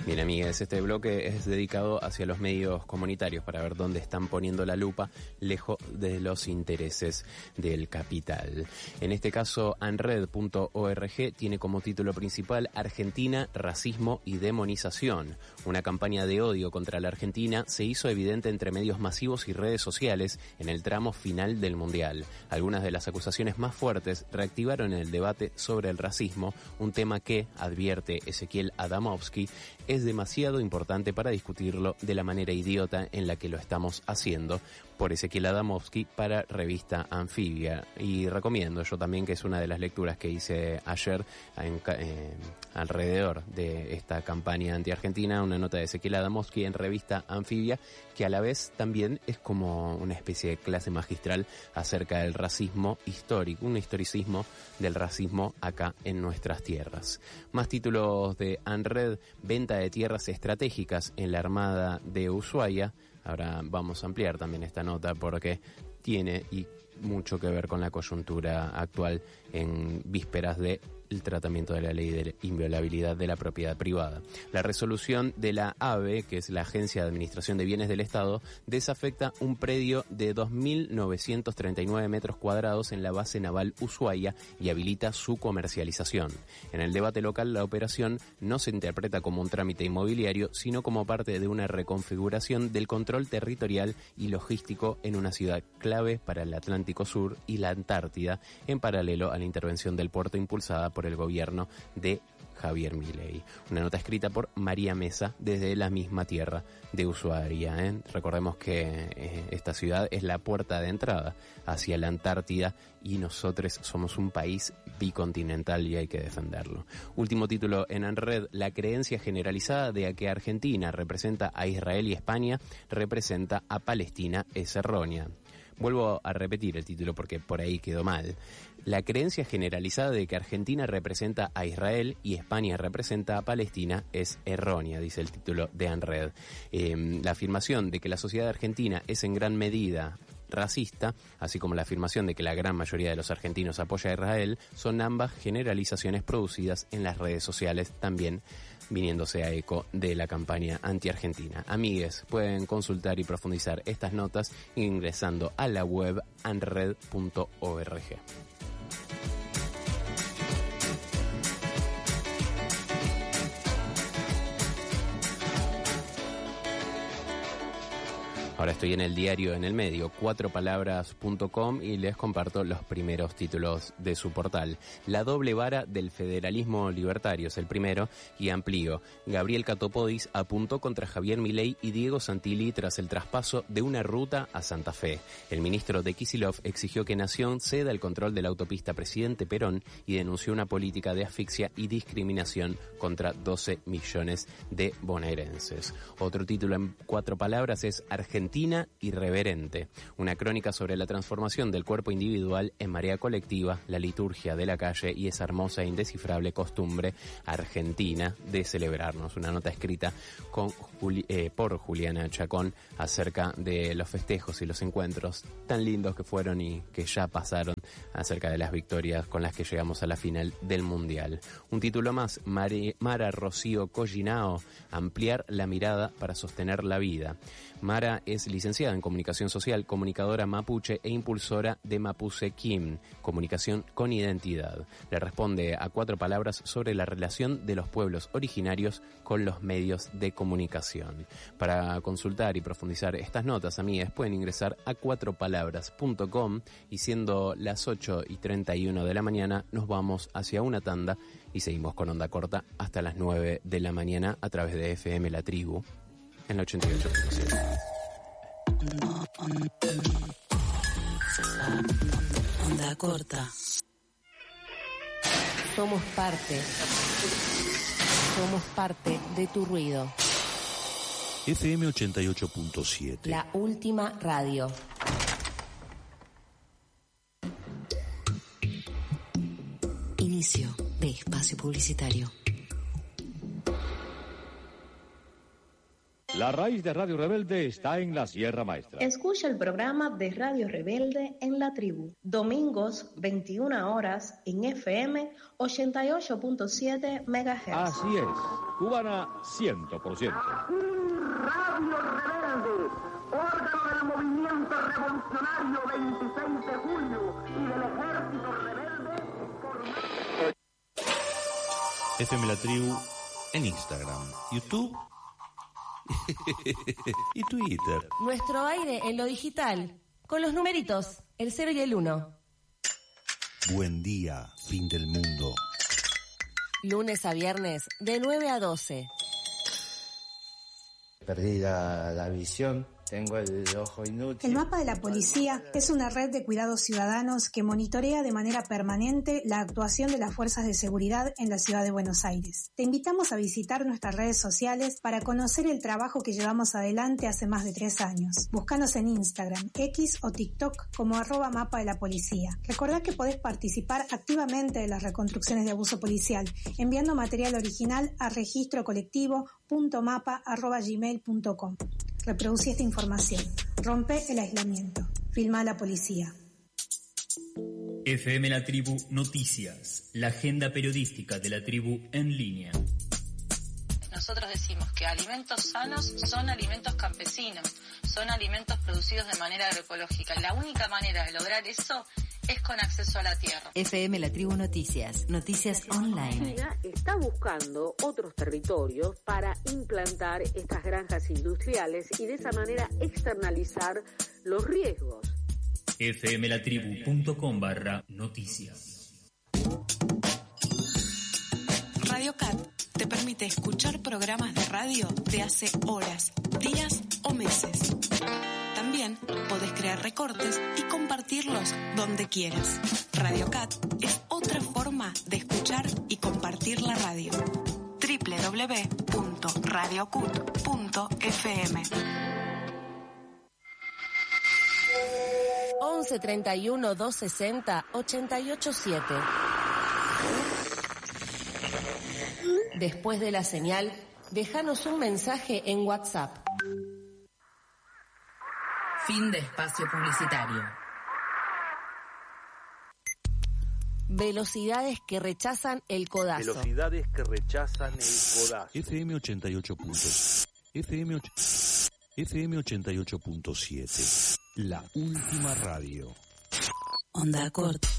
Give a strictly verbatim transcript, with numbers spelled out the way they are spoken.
Bien, amigues, este bloque es dedicado hacia los medios comunitarios para ver dónde están poniendo la lupa lejos de los intereses del capital. En este caso, anred punto org tiene como título principal Argentina, racismo y demonización. Una campaña de odio contra la Argentina se hizo evidente entre medios masivos y redes sociales en el tramo final del Mundial. Algunas de las acusaciones más fuertes reactivaron el debate sobre el racismo, un tema que, advierte Ezequiel Adamovsky, es demasiado importante para discutirlo de la manera idiota en la que lo estamos haciendo, por Ezequiel Adamovsky para Revista Anfibia. Y recomiendo yo también, que es una de las lecturas que hice ayer en, eh, alrededor de esta campaña anti-argentina, una nota de Ezequiel Adamovsky en Revista Anfibia, que a la vez también es como una especie de clase magistral acerca del racismo histórico, un historicismo del racismo acá en nuestras tierras. Más títulos de Anred: venta de tierras estratégicas en la Armada de Ushuaia. Ahora vamos a ampliar también esta nota porque tiene y mucho que ver con la coyuntura actual en vísperas de el tratamiento de la ley de inviolabilidad de la propiedad privada. La resolución de la AVE, que es la Agencia de Administración de Bienes del Estado, desafecta un predio de dos mil novecientos treinta y nueve metros cuadrados en la base naval Ushuaia y habilita su comercialización. En el debate local, la operación no se interpreta como un trámite inmobiliario, sino como parte de una reconfiguración del control territorial y logístico en una ciudad clave para el Atlántico Sur y la Antártida, en paralelo a la intervención del puerto impulsada por el gobierno de Javier Milei. Una nota escrita por María Mesa desde la misma tierra de Ushuaia, ¿eh? Recordemos que eh, esta ciudad es la puerta de entrada hacia la Antártida y nosotros somos un país bicontinental y hay que defenderlo. Último título en Anred: la creencia generalizada de que Argentina representa a Israel y España representa a Palestina es errónea. Vuelvo a repetir el título porque por ahí quedó mal. La creencia generalizada de que Argentina representa a Israel y España representa a Palestina es errónea, dice el título de Anred. Eh, la afirmación de que la sociedad argentina es en gran medida racista, así como la afirmación de que la gran mayoría de los argentinos apoya a Israel, son ambas generalizaciones producidas en las redes sociales, también viniéndose a eco de la campaña anti-argentina. Amigues, pueden consultar y profundizar estas notas ingresando a la web anred punto org. Ahora estoy en el diario En el Medio, cuatro palabras punto com, y les comparto los primeros títulos de su portal. La doble vara del federalismo libertario es el primero, y amplío. Gabriel Catopodis apuntó contra Javier Milei y Diego Santilli tras el traspaso de una ruta a Santa Fe. El ministro de Kicillof exigió que Nación ceda el control de la autopista Presidente Perón y denunció una política de asfixia y discriminación contra doce millones de bonaerenses. Otro título en cuatro palabras es Argentina Argentina irreverente, una crónica sobre la transformación del cuerpo individual en marea colectiva, la liturgia de la calle y esa hermosa e indescifrable costumbre argentina de celebrarnos. Una nota escrita con Juli- eh, por Juliana Chacón acerca de los festejos y los encuentros tan lindos que fueron y que ya pasaron, acerca de las victorias con las que llegamos a la final del Mundial. Un título más, Mari- Mara Rocío Collinao, ampliar la mirada para sostener la vida. Mara es licenciada en Comunicación Social, comunicadora mapuche e impulsora de Mapuche Kim, Comunicación con Identidad. Le responde a cuatro palabras sobre la relación de los pueblos originarios con los medios de comunicación. Para consultar y profundizar estas notas, amigues, pueden ingresar a cuatro palabras punto com, y siendo las ocho y treinta y uno de la mañana, nos vamos hacia una tanda y seguimos con onda corta hasta las nueve de la mañana a través de F M La Tribu en la ochenta y ocho punto siete. Onda corta. Somos parte. Somos parte de tu ruido. F M ochenta y ocho punto siete. La última radio. Inicio de espacio publicitario. La raíz de Radio Rebelde está en la Sierra Maestra. Escucha el programa de Radio Rebelde en la tribu. Domingos, veintiuna horas, en F M ochenta y ocho punto siete megahertz. Así es, cubana cien por ciento. Radio Rebelde, órgano del movimiento revolucionario veintiséis de julio y del ejército rebelde. Por... F M La Tribu en Instagram, YouTube y Twitter. Nuestro aire en lo digital, con los numeritos, el cero y el uno. Buen día, fin del mundo. Lunes a viernes, de nueve a doce. Perdí la, la visión, tengo el ojo inútil. El Mapa de la Policía es una red de cuidados ciudadanos que monitorea de manera permanente la actuación de las fuerzas de seguridad en la ciudad de Buenos Aires. Te invitamos a visitar nuestras redes sociales para conocer el trabajo que llevamos adelante hace más de tres años. Búscanos en Instagram, X o TikTok como arroba Mapa de la Policía. Recordá que podés participar activamente de las reconstrucciones de abuso policial enviando material original a registro colectivo punto mapa arroba gmail punto com. Reproducí esta información. Rompe el aislamiento. Filma a la policía. F M La Tribu Noticias, la agenda periodística de la tribu en línea. Nosotros decimos que alimentos sanos son alimentos campesinos, son alimentos producidos de manera agroecológica. La única manera de lograr eso es con acceso a la tierra. F M La Tribu Noticias, noticias online. China está buscando otros territorios para implantar estas granjas industriales y de esa manera externalizar los riesgos. fmlatribu.com barra noticias. Radio Cat te permite escuchar programas de radio de hace horas, días o meses. También podés crear recortes y compartirlos donde quieras. Radio Cat es otra forma de escuchar y compartir la radio. doble u doble u doble u punto radio cut punto f m. once treinta y uno, doscientos sesenta, ochenta y ocho siete. Después de la señal, déjanos un mensaje en WhatsApp. Fin de espacio publicitario. Velocidades que rechazan el codazo. Velocidades que rechazan el codazo. F M ochenta y ocho puntos. F M, F M ochenta y ocho punto siete. La última radio. Onda corta.